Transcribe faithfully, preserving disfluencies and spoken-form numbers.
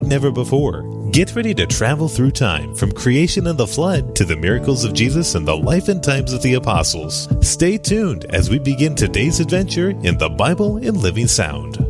never before. Get ready to travel through time, from creation and the flood to the miracles of Jesus and the life and times of the apostles. Stay tuned as we begin today's adventure in the Bible in Living Sound.